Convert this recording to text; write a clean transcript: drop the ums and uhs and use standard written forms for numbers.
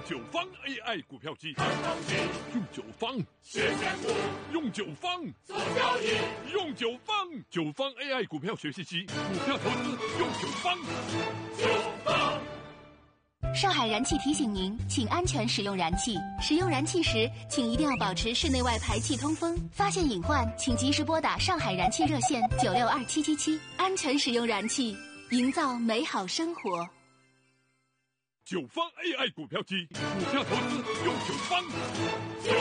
九方 AI 股票机， 看东西， 用九方学选股， 用九方做交易， 用九方AI 股票学习机，股票投资用九方。 九方。 上海燃气提醒您，请安全使用燃气。使用燃气时，请一定要保持室内外排气通风。发现隐患，请及时拨打上海燃气热线962777，安全使用燃气，营造美好生活。 九方 AI 股票机，股票投资用九方。